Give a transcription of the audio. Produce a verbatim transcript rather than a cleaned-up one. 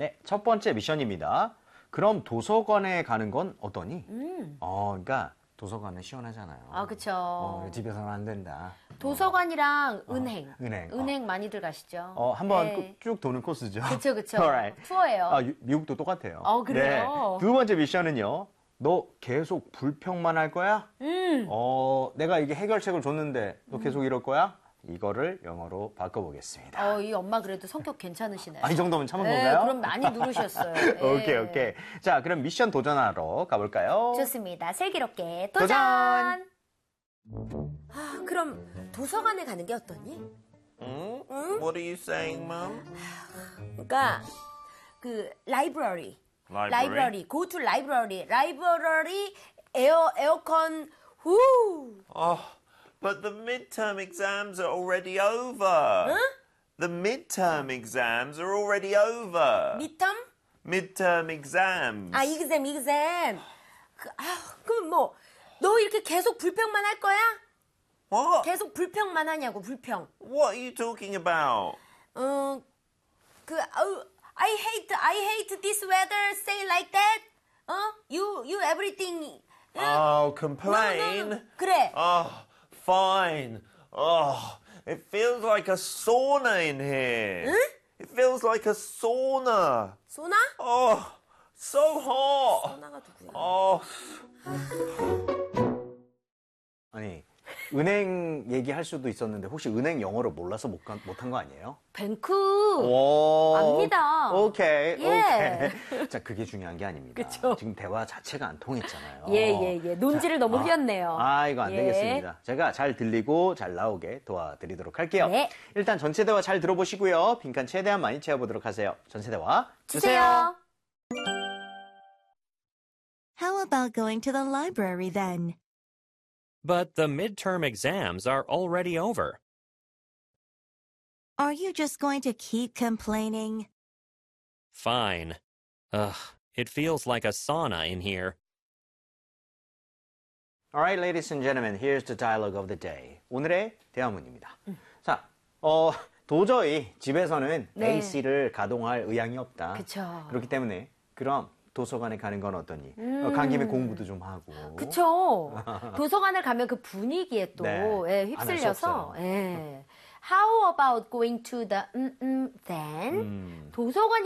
네, 첫 번째 미션입니다. 그럼 도서관에 가는 건 어떠니? 음. 어, 그러니까 도서관은 시원하잖아요. 아, 그쵸. 어, 집에서는 안 된다. 도서관이랑 어, 은행. 은행. 은행 많이들 가시죠. 어, 한번 네. 쭉 도는 코스죠. 그쵸, 그쵸. Alright. 투어예요. 아, 유- 미국도 똑같아요. 어, 그래요? 네. 두 번째 미션은요. 너 계속 불평만 할 거야? 음. 어, 내가 이게 해결책을 줬는데 너 계속 이럴 거야? 이거를 영어로 바꿔보겠습니다. 어, 이 엄마 그래도 성격 괜찮으시네. 아, 이 정도면 참은 네, 건가요? 그럼 많이 누르셨어요. 네. 오케이, 오케이. 자, 그럼 미션 도전하러 가볼까요? 좋습니다. 슬기롭게 도전! 도전! 아, 그럼 도서관에 가는 게 어떠니? Hmm? 응? What are you saying, Mum? 그러니까 그 라이브러리. Library? 라이브러리. go to library. 라이브러리 에어 에어컨 후. Oh, but the midterm exams are already over. Huh? The midterm exams are already over. 미텀? midterm exams. 아, 이그셈, 이그셈. 그, 아, 그럼 뭐, 너 이렇게 계속 불평만 할 거야? What? 계속 불평만 하냐고, 불평. What are you talking about? 어, 그, 어, I hate, I hate this weather, say like that. 어? You, you everything. Oh, No, complain? no, no. 그래. Oh, fine. Oh, it feels like a sauna in here. Huh? It feels like a sauna. 소나? Oh, so hot. 소나가 누구야? Oh, 아니, 은행 얘기할 수도 있었는데 혹시 은행 영어를 몰라서 못, 가- 못한 거 아니에요? 뱅크. 오, 압니다. 오케이, 예. 오케이. 자, 그게 중요한 게 아닙니다. 그쵸. 지금 대화 자체가 안 통했잖아요. 예, 예, 예. 논지를 너무 휘었네요. 아, 이거 안 예. 되겠습니다. 제가 잘 들리고 잘 나오게 도와드리도록 할게요. 네. 일단 전체 대화 잘 들어보시고요. 빈칸 최대한 많이 채워보도록 하세요. 전체 대화 주세요. How about going to the library then? But the midterm exams are already over. Are you just going to keep complaining? Fine. Ugh, it feels like a sauna in here. Alright, ladies and gentlemen, here's the dialogue of the day. 오늘의 대화문입니다. 자, 어, 도저히 집에서는 네. 에이씨를 가동할 의향이 없다. 그쵸. 그렇기 때문에 그럼 도서관에 가는 건 어떠니? 어, 간 김에 공부도 좀 하고. 그쵸. 도서관을 가면 그 분위기에 또 네. 예, 안할 수 휩쓸려서. 없어요. 예. How about going to the 음, 음, then? 음. 도서관이